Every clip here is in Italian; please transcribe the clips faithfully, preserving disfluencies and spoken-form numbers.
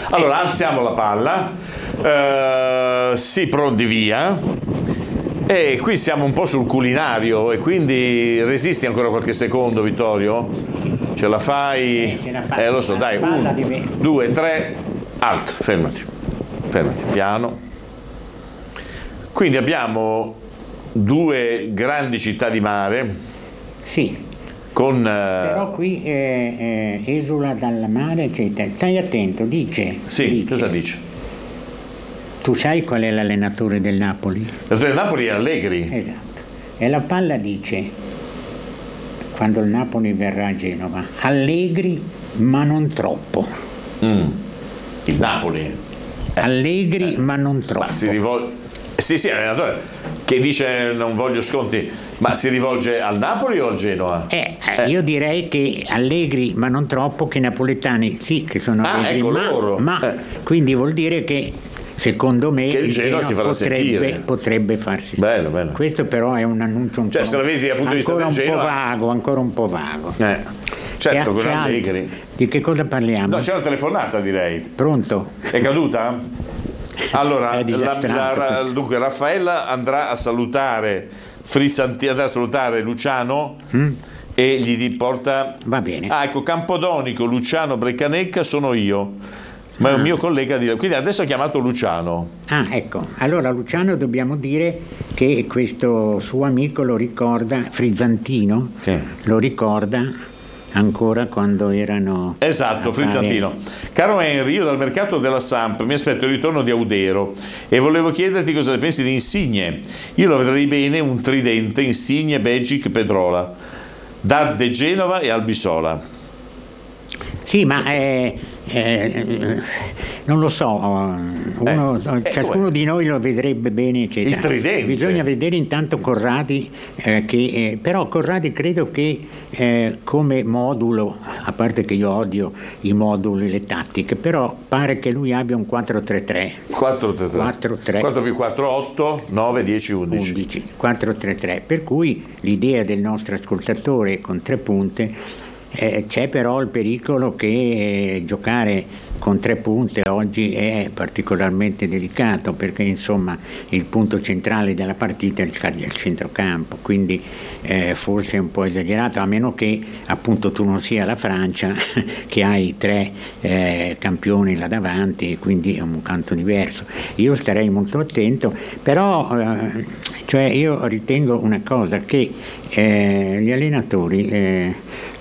Allora, alziamo la palla, eh, si pronti via. E qui siamo un po' sul culinario e quindi resisti ancora qualche secondo, Vittorio? Ce la fai? Eh, ce la faccio. Eh, lo so, dai, uno, Di... due, tre, alto, fermati, fermati, piano. Quindi abbiamo due grandi città di mare. Sì. Con, però qui eh, eh, esula dal mare, eccetera. Stai attento, dice. Sì, dice, cosa dice? Tu sai qual è l'allenatore del Napoli? L'allenatore del Napoli è Allegri. Esatto. E la palla dice, quando il Napoli verrà a Genova, Allegri ma non troppo. Mm. Il Napoli. Allegri eh. ma non troppo. Ma si rivolge... Sì, sì, allenatore che dice non voglio sconti, ma si rivolge al Napoli o al Genoa? Eh, eh. Io direi che Allegri, ma non troppo, che i napoletani sì, che sono ah, allegri, ecco ma, loro. ma eh. quindi vuol dire che secondo me che il, il Genoa, Genoa si farà potrebbe, potrebbe farsi. Bello, bello. Questo però è un annuncio un cioè, po', se la vedi dal punto di vista del un Genoa, po' vago, ancora un po' vago. Eh. Certo, c'è, con c'è Allegri. Di che cosa parliamo? No, c'è una telefonata, direi. Pronto? È caduta? Allora, la, la, dunque Raffaella andrà a salutare Frizzantini, andrà a salutare Luciano mm. e gli porta... Va bene. Ah, ecco, Campodonico, Luciano Breccanecca sono io, ma è un mio collega di... Quindi adesso ha chiamato Luciano. Ah, ecco. Allora Luciano dobbiamo dire che questo suo amico lo ricorda, Frizzantino, sì. lo ricorda... ancora quando erano esatto, Frizzantino. Caro Henry, io dal mercato della Samp mi aspetto il ritorno di Audero e volevo chiederti cosa ne pensi di Insigne. Io lo vedrei bene un tridente Insigne, Begic, Pedrola da De Genova e Albisola. Sì, ma eh, eh, non lo so, uno, eh, ciascuno eh, di noi lo vedrebbe bene, eccetera. Il tridente. Bisogna vedere intanto Corradi, eh, che, eh, però Corradi credo che eh, come modulo, a parte che io odio i moduli, le tattiche, però pare che lui abbia un quattro tre tre. quattro tre tre. quattro tre. quattro più quattro, otto, nove, dieci, undici. undici. quattro tre tre. Per cui l'idea del nostro ascoltatore con tre punte. Eh, c'è però il pericolo che eh, giocare con tre punte oggi è particolarmente delicato, perché insomma il punto centrale della partita è il, il centrocampo, quindi eh, forse è un po' esagerato, a meno che appunto tu non sia la Francia che hai tre eh, campioni là davanti, quindi è un canto diverso. Io starei molto attento, però eh, cioè io ritengo una cosa, che eh, gli allenatori eh,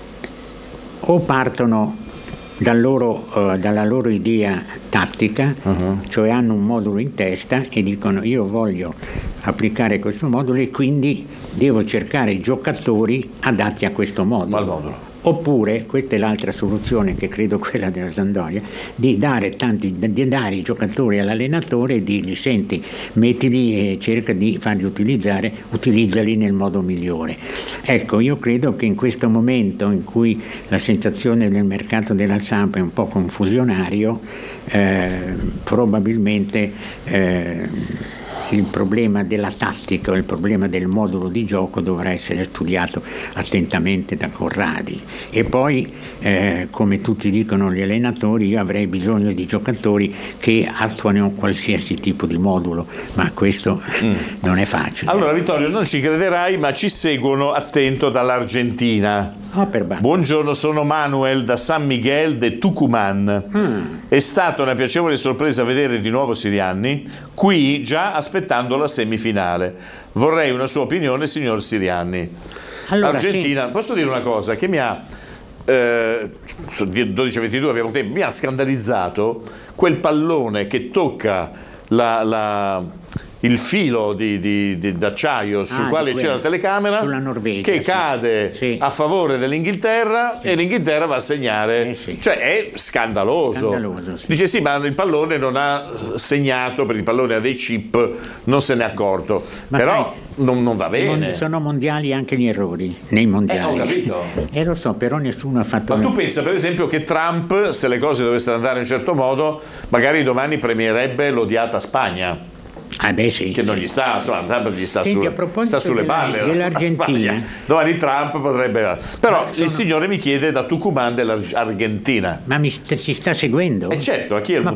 o partono dal loro, uh, dalla loro idea tattica, uh-huh. cioè hanno un modulo in testa e dicono io voglio applicare questo modulo e quindi devo cercare giocatori adatti a questo modulo. modulo. Oppure, questa è l'altra soluzione, che credo quella della Sampdoria, di dare tanti, di dare i giocatori all'allenatore e dirgli senti, mettili e cerca di farli utilizzare, utilizzali nel modo migliore. Ecco, io credo che in questo momento in cui la sensazione del mercato della Samp è un po' confusionario, eh, probabilmente eh, il problema della tattica o il problema del modulo di gioco dovrà essere studiato attentamente da Corradi. E poi, eh, come tutti dicono gli allenatori, io avrei bisogno di giocatori che attuano qualsiasi tipo di modulo, ma questo mm. non è facile. Allora Vittorio, non ci crederai, ma ci seguono attento dall'Argentina. Oh, per Buongiorno, sono Manuel da San Miguel de Tucumán. Mm. È stata una piacevole sorpresa vedere di nuovo Sirianni qui, già aspettando la semifinale. Vorrei una sua opinione, signor Sirianni. Allora, Argentina, sì. Posso dire una cosa che mi ha eh, dodici a ventidue abbiamo tempo, mi ha scandalizzato quel pallone che tocca la, la il filo di, di, di, d'acciaio sul ah, quale c'era la telecamera, Norvegia, che sì. cade sì. a favore dell'Inghilterra, sì. e l'Inghilterra va a segnare, eh sì. cioè è scandaloso, scandaloso sì. Dice sì, ma il pallone non ha segnato, perché il pallone ha dei chip, non se n'è accorto, ma però sai, non, non va bene. Sono mondiali anche gli errori nei mondiali, eh, ho capito. Eh, lo so, però nessuno ha fatto. Ma tu pensa per esempio che Trump, se le cose dovessero andare in un certo modo, magari domani premierebbe l'odiata Spagna? Ah beh, sì, che sì. non gli sta, insomma, Trump gli sta, Senti, su, sta sulle della, balle dell'Argentina. Domani Trump potrebbe, però sono... il signore mi chiede da Tucumán dell'Argentina. Ma mi st- ci sta seguendo? Eh certo, a chi è il ma